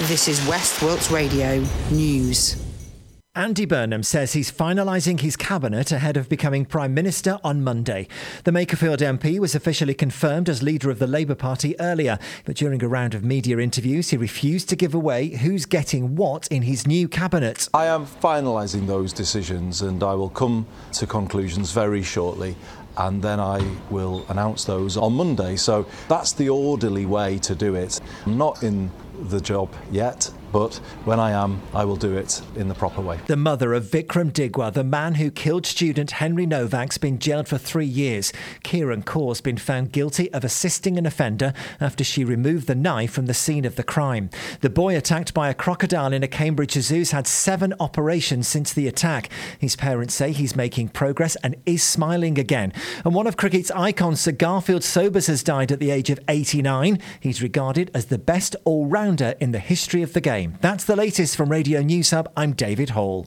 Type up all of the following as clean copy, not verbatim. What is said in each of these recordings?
This is West Wilts Radio News. Andy Burnham says he's finalising his cabinet ahead of becoming Prime Minister on Monday. The Makerfield MP was officially confirmed as leader of the Labour Party earlier, but during a round of media interviews, he refused to give away who's getting what in his new cabinet. I am finalising those decisions and I will come to conclusions very shortly. And then I will announce those on Monday. So that's the orderly way to do it. I'm not in the job yet, but when I am, I will do it in the proper way. The mother of Vikram Digwa, the man who killed student Henry Novak's been jailed for 3 years. Kieran Kaur's been found guilty of assisting an offender after she removed the knife from the scene of the crime. The boy attacked by a crocodile in a Cambridge zoo's had 7 operations since the attack. His parents say he's making progress and is smiling again. And one of cricket's icons, Sir Garfield Sobers, has died at the age of 89. He's regarded as the best all-rounder in the history of the game. That's the latest from Radio News Hub. I'm David Hall.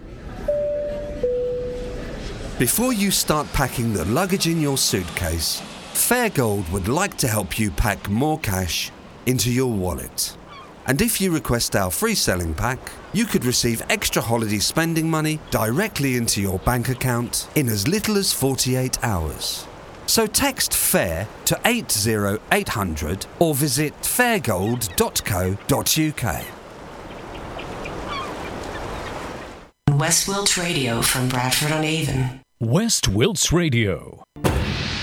Before you start packing the luggage in your suitcase, Fairgold would like to help you pack more cash into your wallet. And if you request our free selling pack, you could receive extra holiday spending money directly into your bank account in as little as 48 hours. So text FAIR to 80800 or visit fairgold.co.uk. West Wilts Radio from Bradford-on-Avon. West Wilts Radio.